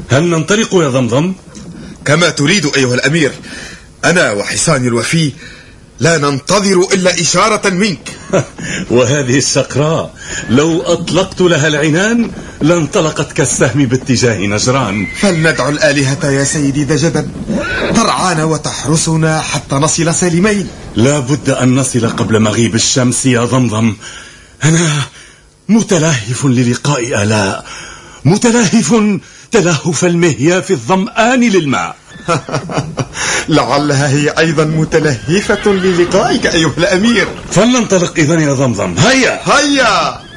هل ننطلق يا ضمضم؟ كما تريد أيها الأمير. أنا وحصاني الوفي لا ننتظر إلا إشارة منك. وهذه السقراء لو أطلقت لها العنان لانطلقت كالسهم باتجاه نجران. فلندعو الآلهة يا سيدي دجدا ترعانا وتحرسنا حتى نصل سالمين. لا بد أن نصل قبل مغيب الشمس يا ضمضم. أنا متلهف للقاء آلاء، متلهف تلهف المهيا في الظمآن للماء. لعلها هي أيضا متلهفة للقائك أيها الأمير. فلننطلق إذن يا ضمضم. هيا هيا.